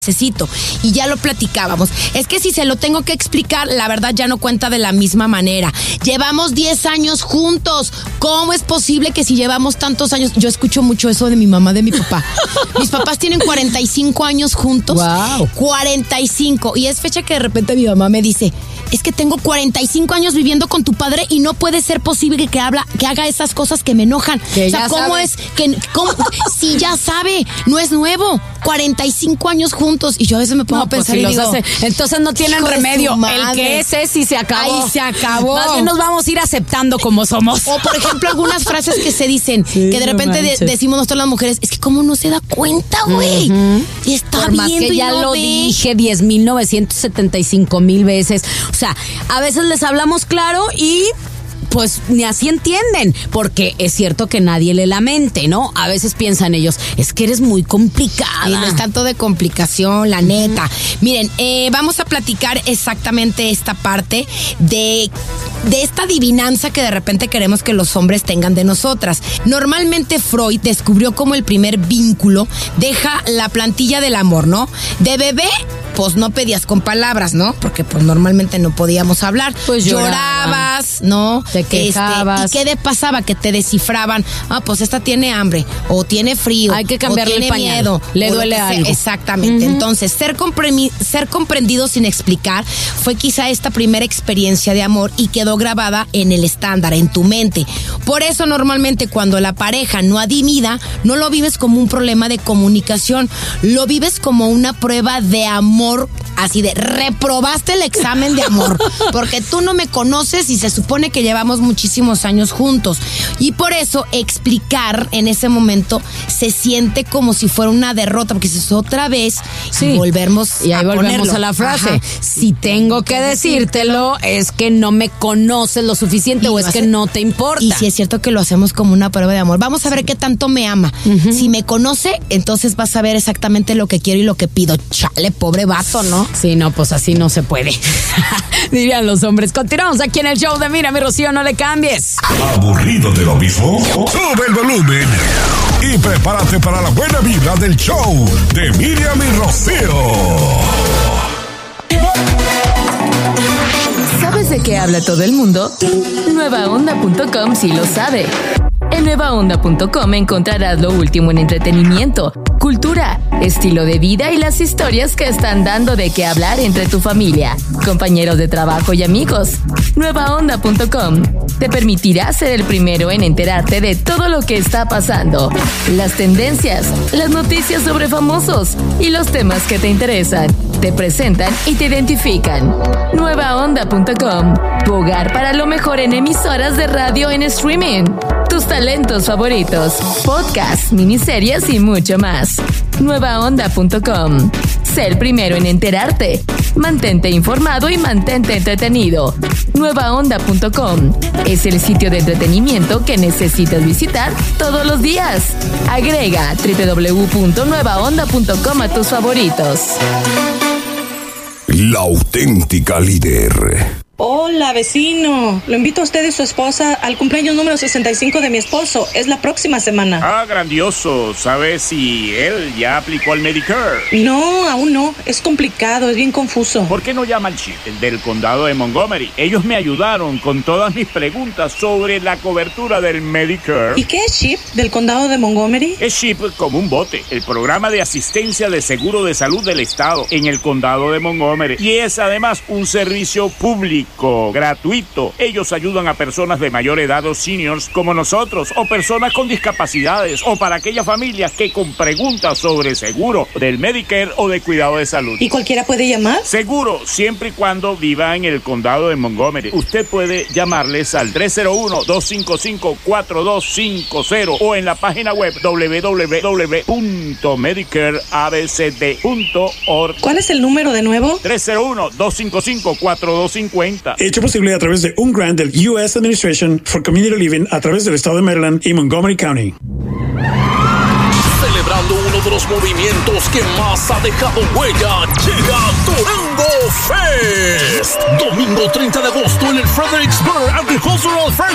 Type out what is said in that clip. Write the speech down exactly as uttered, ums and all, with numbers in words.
necesito. Y ya lo platicábamos. Es que si se lo tengo que explicar, la verdad ya no cuenta de la misma manera. Llevamos diez años juntos. ¿Cómo es posible que si llevamos tantos años? Yo escucho mucho eso de mi mamá, de mi papá. Mis papás tienen cuarenta y cinco años juntos. Wow. cuarenta y cinco. Y es fecha que de repente mi mamá me dice, es que tengo cuarenta y cinco años viviendo con tu padre y no puede ser posible que, habla, que haga esas cosas que me enojan. Que o sea, ya ¿cómo sabe. es? que cómo, Si ya sabe, no es nuevo. cuarenta y cinco años juntos. Y yo a veces me pongo No, a pensar pues si y los digo, hace, entonces no tienen hijo de remedio. su madre. El que es es y se acabó. Ahí se acabó. Más bien nos vamos a ir aceptando como somos. O por ejemplo algunas frases que se dicen, Sí, que de no repente de- manches. decimos nosotros las mujeres, es que cómo no se da cuenta, güey. Uh-huh. Y está Por más viendo que y ya no lo ve. dije diez mil novecientos setenta y cinco mil veces. O sea, a veces les hablamos claro y pues ni así entienden, porque es cierto que nadie le lamente, ¿no? A veces piensan ellos, es que eres muy complicada. Y no es tanto de complicación, la neta. Miren, eh, vamos a platicar exactamente esta parte de, de esta adivinanza que de repente queremos que los hombres tengan de nosotras. Normalmente Freud descubrió cómo el primer vínculo deja la plantilla del amor, ¿no? De bebé, pues no pedías con palabras, ¿no? Porque pues normalmente no podíamos hablar. Pues lloraban. llorabas, ¿no? Te quejabas. Este, ¿y qué te pasaba? Que te descifraban. Ah, pues esta tiene hambre, o tiene frío, Hay que cambiarle o tiene el pañal. miedo, Le o lo duele que sea. algo. Exactamente. Ujú. Entonces, ser, compremi- ser comprendido sin explicar fue quizá esta primera experiencia de amor y quedó grabada en el estándar, en tu mente. Por eso normalmente cuando la pareja no adivina, no lo vives como un problema de comunicación, lo vives como una prueba de amor, así de reprobaste el examen de amor, porque tú no me conoces y se supone que llevamos muchísimos años juntos. Y por eso explicar en ese momento se siente como si fuera una derrota, porque dices otra vez Sí. y volvemos Y ahí a volvemos ponerlo. a la frase. Ajá. Si tengo que decírtelo, es que no me conoces lo suficiente Y o lo es que hace- no te importa. Y si es cierto que lo hacemos como una prueba de amor. Vamos a ver qué tanto me ama. Si me conoce, entonces vas a ver exactamente lo que quiero y lo que pido. Chale, pobre vato, ¿no? Sí, no, pues así no se puede. Dirían los hombres. Continuamos aquí en el show de Mira, mi Rocío, no le cambies. ¿Aburrido de lo mismo? Sube el volumen y prepárate para la buena vibra del show de Miriam y Rocío. ¿Sabes de qué habla todo el mundo? nueva onda punto com sí lo sabe. En nueva onda punto com encontrarás lo último en entretenimiento, cultura, estilo de vida y las historias que están dando de qué hablar entre tu familia, compañeros de trabajo y amigos. nueva onda punto com te permitirá ser el primero en enterarte de todo lo que está pasando, las tendencias, las noticias sobre famosos y los temas que te interesan. Te presentan y te identifican. nueva onda punto com, tu hogar para lo mejor en emisoras de radio en streaming, tus talentos favoritos, podcasts, miniseries y mucho más. nueva onda punto com. Sé el primero en enterarte. Mantente informado y mantente entretenido. nueva onda punto com es el sitio de entretenimiento que necesitas visitar todos los días. Agrega doble u doble u doble u punto nueva onda punto com a tus favoritos. La auténtica líder. Hola, vecino. Lo invito a usted y su esposa al cumpleaños número sesenta y cinco de mi esposo. Es la próxima semana. Ah, grandioso. ¿Sabes si él ya aplicó al Medicare? No, aún no. Es complicado, es bien confuso. ¿Por qué no llama al chip del condado de Montgomery? Ellos me ayudaron con todas mis preguntas sobre la cobertura del Medicare. ¿Y qué es C H I P del condado de Montgomery? Es C H I P como un bote, el programa de asistencia de seguro de salud del estado en el condado de Montgomery. Y es además un servicio público, gratuito. Ellos ayudan a personas de mayor edad o seniors como nosotros, o personas con discapacidades, o para aquellas familias que con preguntas sobre seguro del Medicare o de cuidado de salud. ¿Y cualquiera puede llamar? Seguro, siempre y cuando viva en el condado de Montgomery. Usted puede llamarles al tres cero uno, dos cinco cinco, cuatro dos cinco cero o en la página web doble u doble u doble u punto medicare a b c d punto org. ¿Cuál es el número de nuevo? tres cero uno, dos cinco cinco, cuatro dos cinco cero. Hecho posible a través de un grant del U S Administration for Community Living a través del estado de Maryland y Montgomery County. Celebrando uno de los movimientos que más ha dejado huella, llega Durango Fest. Domingo treinta de agosto en el Fredericksburg Agricultural Fair